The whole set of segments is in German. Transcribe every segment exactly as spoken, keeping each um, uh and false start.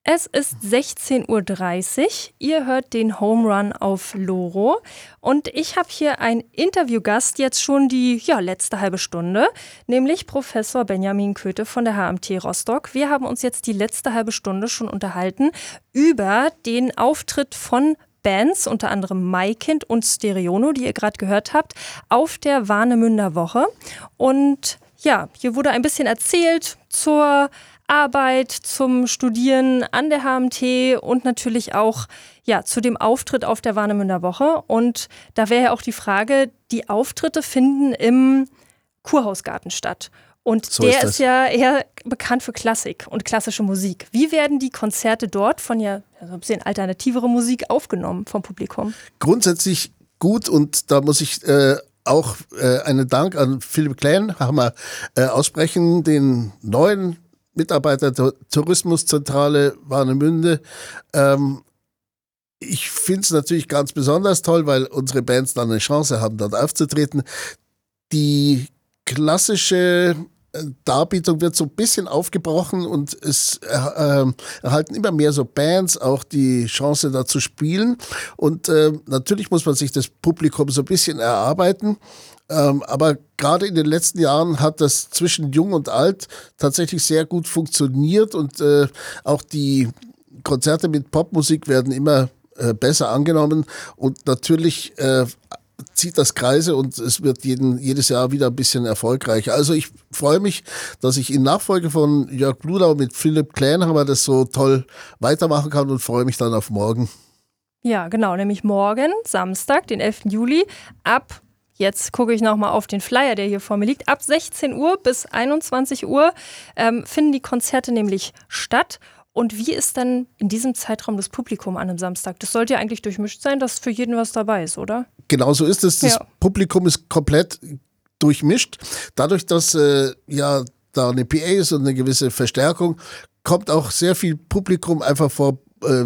Es ist sechzehn Uhr dreißig. Ihr hört den Home Run auf Loro. Und ich habe hier einen Interviewgast jetzt schon die ja, letzte halbe Stunde, nämlich Professor Benjamin Köthe von der H M T Rostock. Wir haben uns jetzt die letzte halbe Stunde schon unterhalten über den Auftritt von Bands, unter anderem Maikind und Stereono, die ihr gerade gehört habt, auf der Warnemünder Woche. Und ja, hier wurde ein bisschen erzählt zur Arbeit, zum Studieren an der H M T und natürlich auch ja, zu dem Auftritt auf der Warnemünder Woche. Und da wäre ja auch die Frage, die Auftritte finden im Kurhausgarten statt. Und so der ist, ist ja eher bekannt für Klassik und klassische Musik. Wie werden die Konzerte dort von ja so ein bisschen alternativere Musik aufgenommen vom Publikum? Grundsätzlich gut, und da muss ich äh, auch äh, einen Dank an Philipp Kleinhammer äh, aussprechen, den neuen Mitarbeiter der Tourismuszentrale Warnemünde. Ähm, ich finde es natürlich ganz besonders toll, weil unsere Bands dann eine Chance haben, dort aufzutreten. Die klassische Darbietung wird so ein bisschen aufgebrochen und es äh, erhalten immer mehr so Bands auch die Chance, da zu spielen. Und äh, natürlich muss man sich das Publikum so ein bisschen erarbeiten. Ähm, aber gerade in den letzten Jahren hat das zwischen Jung und Alt tatsächlich sehr gut funktioniert und äh, auch die Konzerte mit Popmusik werden immer äh, besser angenommen und natürlich äh, zieht das Kreise und es wird jeden, jedes Jahr wieder ein bisschen erfolgreicher. Also ich freue mich, dass ich in Nachfolge von Jörg Bludau mit Philipp Kleinhammer das so toll weitermachen kann und freue mich dann auf morgen. Ja, genau, nämlich morgen, Samstag, den elften Juli, ab Jetzt gucke ich nochmal auf den Flyer, der hier vor mir liegt. Ab sechzehn Uhr bis einundzwanzig Uhr ähm, finden die Konzerte nämlich statt. Und wie ist dann in diesem Zeitraum das Publikum an einem Samstag? Das sollte ja eigentlich durchmischt sein, dass für jeden was dabei ist, oder? Genau so ist es. Das ja. Publikum ist komplett durchmischt. Dadurch, dass äh, ja da eine P A ist und eine gewisse Verstärkung, kommt auch sehr viel Publikum einfach vor.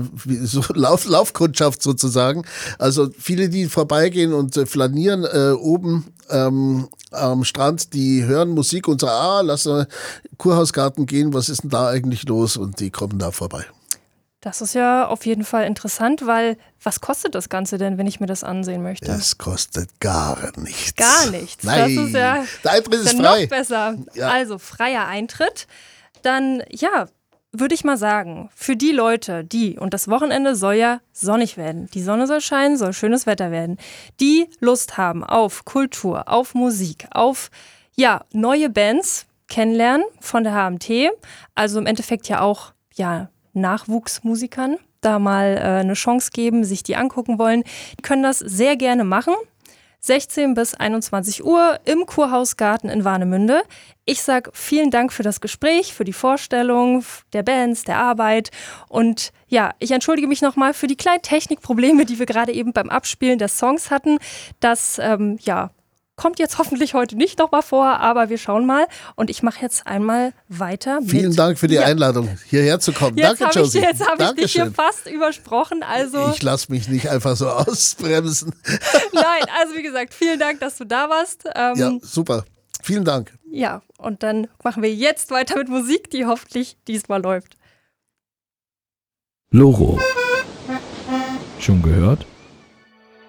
So Lauf, Laufkundschaft sozusagen. Also viele, die vorbeigehen und äh, flanieren äh, oben ähm, am Strand, die hören Musik und sagen, ah, lass mal Kurhausgarten gehen, was ist denn da eigentlich los? Und die kommen da vorbei. Das ist ja auf jeden Fall interessant, weil was kostet das Ganze denn, wenn ich mir das ansehen möchte? Es kostet gar nichts. Gar nichts. Nein, das ist ja der Eintritt ist dann frei. Noch besser. Ja. Also freier Eintritt. Dann, ja, würde ich mal sagen, für die Leute, die, und das Wochenende soll ja sonnig werden, die Sonne soll scheinen, soll schönes Wetter werden, die Lust haben auf Kultur, auf Musik, auf ja, neue Bands kennenlernen von der H M T, also im Endeffekt ja auch ja, Nachwuchsmusikern, da mal äh, eine Chance geben, sich die angucken wollen, die können das sehr gerne machen. sechzehn bis einundzwanzig Uhr im Kurhausgarten in Warnemünde. Ich sage vielen Dank für das Gespräch, für die Vorstellung der Bands, der Arbeit. Und ja, ich entschuldige mich nochmal für die kleinen Technikprobleme, die wir gerade eben beim Abspielen der Songs hatten. Das, ähm, ja, kommt jetzt hoffentlich heute nicht nochmal vor, aber wir schauen mal. Und ich mache jetzt einmal weiter. Vielen mit Dank für die ja. Einladung, hierher zu kommen. Jetzt Danke, Josie. Ich, jetzt habe ich dich hier fast übersprochen. Also ich lasse mich nicht einfach so ausbremsen. Nein, also wie gesagt, vielen Dank, dass du da warst. Ähm, ja, super. Vielen Dank. Ja, und dann machen wir jetzt weiter mit Musik, die hoffentlich diesmal läuft. Loro. Schon gehört?